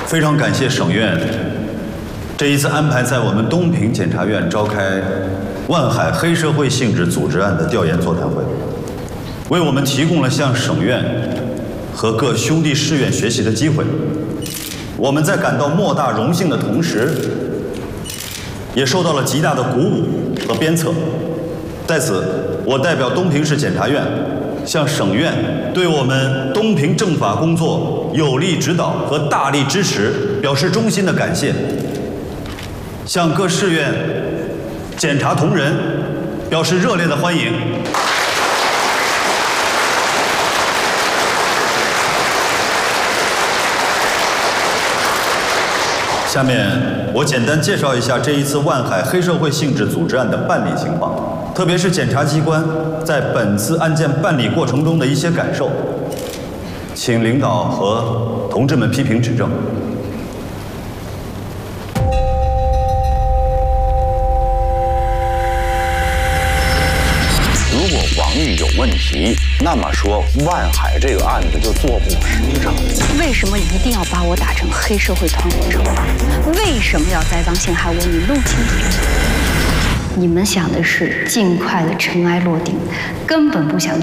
非常感谢省院这一次安排在我们东平检察院召开万海黑社会性质组织案的调研座谈会，为我们提供了向省院和各兄弟市院学习的机会。我们在感到莫大荣幸的同时，也受到了极大的鼓舞和鞭策。在此，我代表东平市检察院向省院对我们东平政法工作有力指导和大力支持表示衷心的感谢，向各市院检察同仁表示热烈的欢迎。下面我简单介绍一下这一次万海黑社会性质组织案的办理情况，特别是检察机关在本次案件办理过程中的一些感受，请领导和同志们批评指正。 如果王玉有问题，那么说万海这个案子就做不实诚。 为什么一定要把我打成黑社会团伙成员？为什么要栽赃陷害我？你弄清楚。你们想的是尽快的尘埃落定，根本不想